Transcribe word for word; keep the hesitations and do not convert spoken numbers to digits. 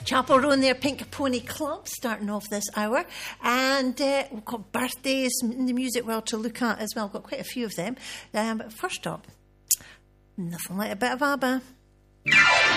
Chapel Row and their Pink Pony Club starting off this hour. And uh, we've got birthdays in the music world to look at as well. We've got quite a few of them. Um, but first up, nothing like a bit of ABBA.